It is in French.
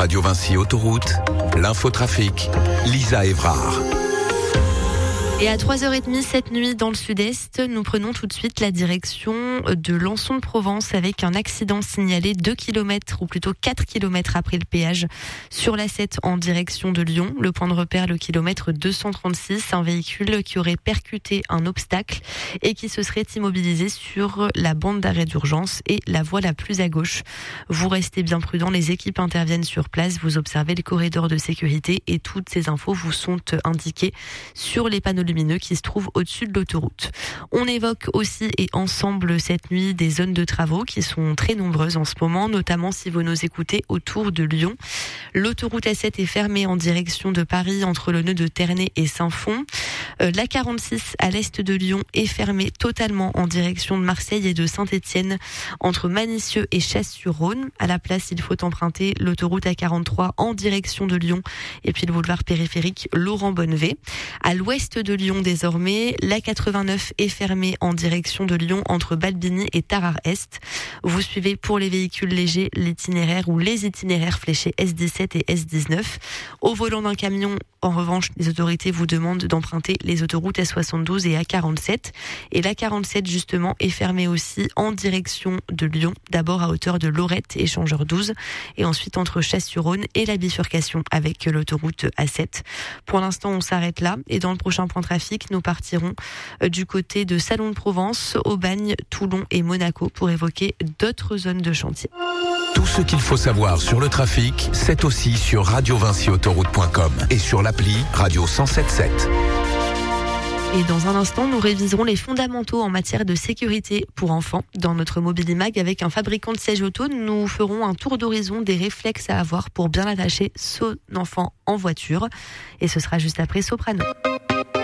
Radio Vinci Autoroute, l'infotrafic, Lisa Évrard. Et à 3h30 cette nuit dans le sud-est, nous prenons tout de suite la direction de Lançon de Provence avec un accident signalé 2 km ou plutôt 4 km après le péage sur la 7 en direction de Lyon. Le point de repère, le kilomètre 236, un véhicule qui aurait percuté un obstacle et qui se serait immobilisé sur la bande d'arrêt d'urgence et la voie la plus à gauche. Vous restez bien prudents, les équipes interviennent sur place, vous observez le corridor de sécurité et toutes ces infos vous sont indiquées sur les panneaux lumineux qui se trouvent au-dessus de l'autoroute. On évoque aussi et ensemble cette nuit des zones de travaux qui sont très nombreuses en ce moment, notamment si vous nous écoutez autour de Lyon. L'autoroute A7 est fermée en direction de Paris entre le nœud de Ternay et Saint-Fond. La 46 à l'est de Lyon est fermée totalement en direction de Marseille et de Saint-Étienne entre Manicieux et Chasse-sur-Rhône. À la place, il faut emprunter l'autoroute A43 en direction de Lyon et puis le boulevard périphérique Laurent-Bonnevet. À l'ouest de Lyon désormais, la 89 est fermée en direction de Lyon entre Balbigny et Tarare-Est. Vous suivez pour les véhicules légers l'itinéraire ou les itinéraires fléchés S17 et S19. Au volant d'un camion, en revanche, les autorités vous demandent d'emprunter les autoroutes A72 et A47. Et la 47, justement, est fermée aussi en direction de Lyon. D'abord à hauteur de Lorette, échangeur 12. Et ensuite entre Chasse-sur-Rhône et la bifurcation avec l'autoroute A7. Pour l'instant, on s'arrête là. Et dans le prochain point trafic, nous partirons du côté de Salon de Provence, Aubagne, Toulon et Monaco pour évoquer d'autres zones de chantier. Tout ce qu'il faut savoir sur le trafic, c'est aussi sur radiovinciautoroute.com et sur l'appli Radio 107.7. Et dans un instant, nous réviserons les fondamentaux en matière de sécurité pour enfants. Dans notre Mobilimag, avec un fabricant de sièges auto, nous ferons un tour d'horizon des réflexes à avoir pour bien attacher son enfant en voiture. Et ce sera juste après Soprano.